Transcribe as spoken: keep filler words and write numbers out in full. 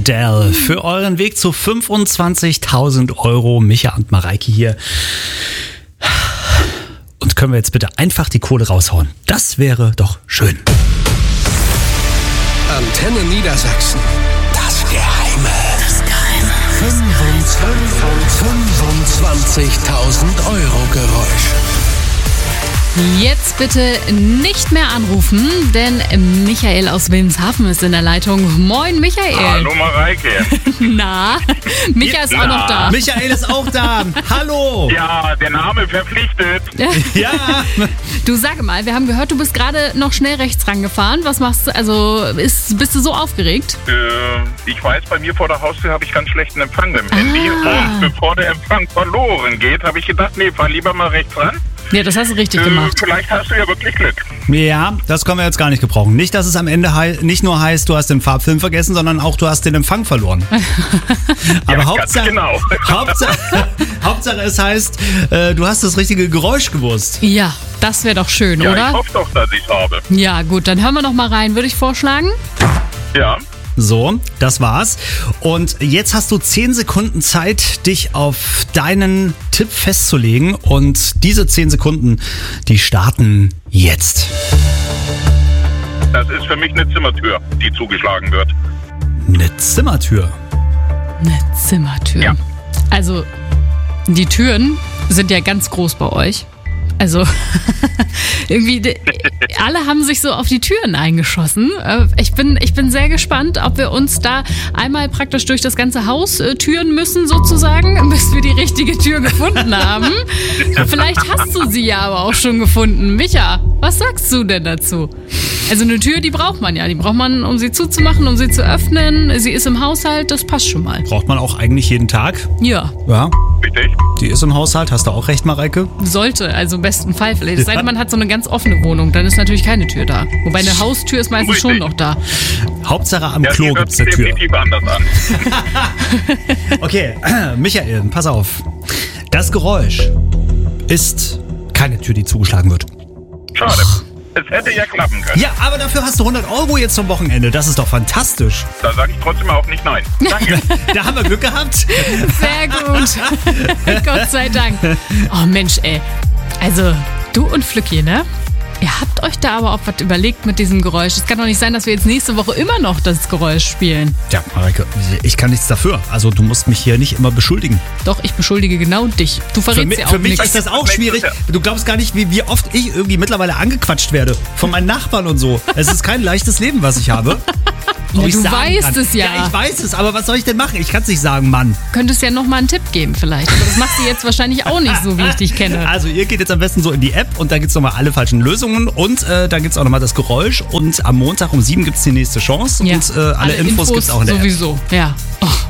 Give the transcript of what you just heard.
Adele für euren Weg zu fünfundzwanzigtausend Euro. Micha und Mareike hier. Und können wir jetzt bitte einfach die Kohle raushauen? Das wäre doch schön. Antenne Niedersachsen. Das Geheime. Das Geheime. fünfundzwanzigtausend Euro Geräusch. Jetzt bitte nicht mehr anrufen, denn Michael aus Wilhelmshaven ist in der Leitung. Moin, Michael. Hallo, Mareike. Na, Micha ist auch noch da. Michael ist auch da. Hallo. Ja, der Name verpflichtet. Ja. Du, sag mal, wir haben gehört, du bist gerade noch schnell rechts rangefahren. Was machst du? Also, ist, bist du so aufgeregt? Äh, ich weiß, bei mir vor der Haustür habe ich ganz schlechten Empfang mit dem Handy. Ah. Und bevor der Empfang verloren geht, habe ich gedacht, nee, fahr lieber mal rechts ran. Ja, das hast du richtig Äh, gemacht. vielleicht hast du ja wirklich Glück. Ja, das können wir jetzt gar nicht gebrauchen. Nicht, dass es am Ende hei- nicht nur heißt, du hast den Farbfilm vergessen, sondern auch, du hast den Empfang verloren. Aber Ja, Hauptsache, ganz genau. Hauptsache, Hauptsache, es heißt, äh, du hast das richtige Geräusch gewusst. Ja, das wäre doch schön, Ja, oder? ich hoffe doch, dass ich es habe. Ja, gut, dann hören wir noch mal rein, würde ich vorschlagen. Ja. So, das war's. Und jetzt hast du zehn Sekunden Zeit, dich auf deinen Tipp festzulegen. Und diese zehn Sekunden, die starten jetzt. Das ist für mich eine Zimmertür, die zugeschlagen wird. Eine Zimmertür. Eine Zimmertür. Ja. Also, die Türen sind ja ganz groß bei euch. Also, irgendwie, de- alle haben sich so auf die Türen eingeschossen. Äh, Ich bin, ich bin sehr gespannt, ob wir uns da einmal praktisch durch das ganze Haus äh, türen müssen, sozusagen, bis wir die richtige Tür gefunden haben. Vielleicht hast du sie ja aber auch schon gefunden. Micha, was sagst du denn dazu? Also eine Tür, die braucht man ja. Die braucht man, um sie zuzumachen, um sie zu öffnen. Sie ist im Haushalt, das passt schon mal. Braucht man auch eigentlich jeden Tag. Ja, Ja, Richtig? die ist im Haushalt. Hast du auch recht, Mareike? sollte, also im besten Fall vielleicht. Es sei denn, man hat so eine ganz offene Wohnung, dann ist natürlich keine Tür da. Wobei eine Haustür ist meistens schon Richtig. noch da. Hauptsache am Ja, Klo die hört gibt's sich eine Tür. definitiv anders an. Okay, Michael, pass auf. Das Geräusch ist keine Tür, die zugeschlagen wird. Schade. Es hätte ja klappen können. Ja, aber dafür hast du hundert Euro jetzt zum Wochenende. Das ist doch fantastisch. Da sage ich trotzdem auch nicht nein. Danke. Da haben wir Glück gehabt. Sehr gut. Gott sei Dank. Oh Mensch, ey. Also, du und Flücki, ne? Ihr habt euch da aber auch was überlegt mit diesem Geräusch. Es kann doch nicht sein, dass wir jetzt nächste Woche immer noch das Geräusch spielen. Ja, Mareike, ich kann nichts dafür. Also du musst mich hier nicht immer beschuldigen. Doch, ich beschuldige genau dich. Du Für, verrätst mi- ja auch für mich nichts. ist das auch schwierig. Du glaubst gar nicht, wie, wie oft ich irgendwie mittlerweile angequatscht werde. Von meinen Nachbarn und so. Es ist kein leichtes Leben, was ich habe. Ja, Ob ich du sagen weißt kann. es ja. Ja, ich weiß es, aber was soll ich denn machen? Ich kann es nicht sagen, Mann. Könntest ja noch mal einen Tipp geben vielleicht. Aber das machst du jetzt wahrscheinlich auch nicht so, wie ich dich kenne. Also ihr geht jetzt am besten so in die App und da gibt es nochmal alle falschen Lösungen und äh, da gibt es auch nochmal das Geräusch und am Montag um sieben gibt es die nächste Chance Ja. und äh, alle, Infos, gibt es auch in der App. sowieso. Ja. Oh,